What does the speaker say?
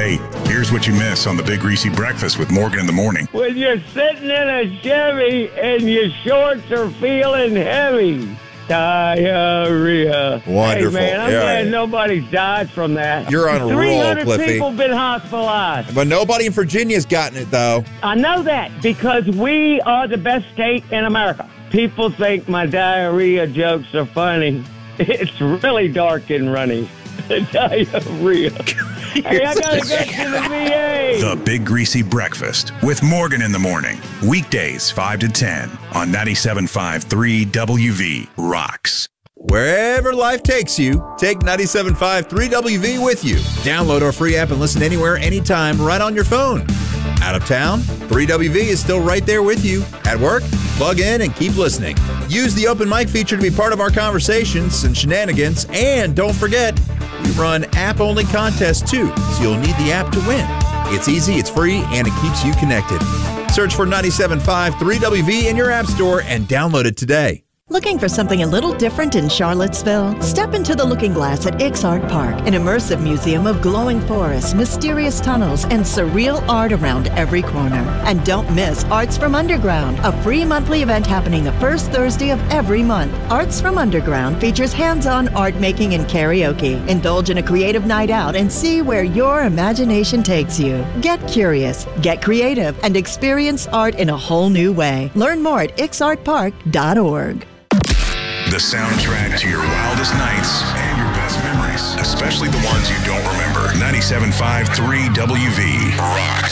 Hey, here's what you miss on the Big Greasy Breakfast with Morgan in the morning. When you're sitting in a Chevy and your shorts are feeling heavy. Diarrhea. Wonderful. Hey, man, I'm glad nobody's died from that. You're on a roll, 300 Cliffy. people been hospitalized. But nobody in Virginia's gotten it, though. I know that because we are the best state in America. People think my diarrhea jokes are funny. It's really dark and runny. Diarrhea. Hey, I gotta go to the VA. The Big Greasy Breakfast with Morgan in the morning. Weekdays 5 to 10 on 97.5 3WV Rocks. Wherever life takes you, take 97.5 3WV with you. Download our free app and listen anywhere, anytime, right on your phone. Out of town, 3WV is still right there with you. At work, plug in and keep listening. Use the open mic feature to be part of our conversations and shenanigans. And don't forget, we run app-only contests too, so you'll need the app to win. It's easy, it's free, and it keeps you connected. Search for 97.5 3WV in your app store and download it today. Looking for something a little different in Charlottesville? Step into the Looking Glass at Ixart Park, an immersive museum of glowing forests, mysterious tunnels, and surreal art around every corner. And don't miss Arts from Underground, a free monthly event happening the first Thursday of every month. Arts from Underground features hands-on art making and karaoke. Indulge in a creative night out and see where your imagination takes you. Get curious, get creative, and experience art in a whole new way. Learn more at ixartpark.org. The soundtrack to your wildest nights and your best memories, especially the ones you don't remember. 97.5 3WV Rocks.